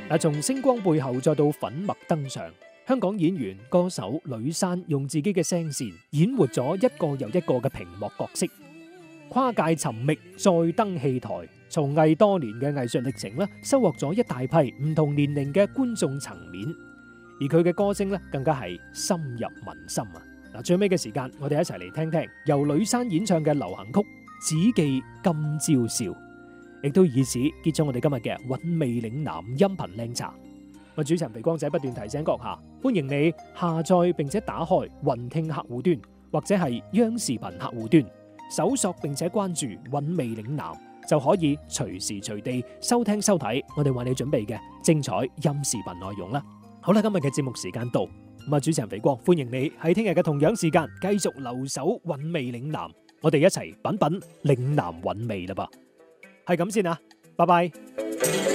嗱，從星光背後再到粉墨登場，香港演員歌手呂珊用自己嘅聲線演活咗一個又一個嘅屏幕角色，跨界尋覓再登戲台，從藝多年嘅藝術歷程咧，收穫咗一大批唔同年齡嘅觀眾層面，而佢嘅歌聲咧更加係深入民心啊！嗱，最尾嘅時間，我哋一齊嚟聽聽由呂珊演唱嘅流行曲《只記今朝笑》，亦都以此結束我哋今日嘅韻味嶺南音頻靚茶。我主持人肥光仔不斷提醒閣下，歡迎你下載並且打開雲聽客戶端或者係央視頻客戶端，搜索並且關注韻味嶺南，就可以隨時隨地收聽收睇我哋為你準備嘅精彩音視頻內容啦。好啦，今日嘅節目時間到，咁主持人肥光歡迎你喺聽日嘅同樣時間繼續留守韻味嶺南，我哋一齊品品嶺南韻味啦噃，係咁先啊，拜拜。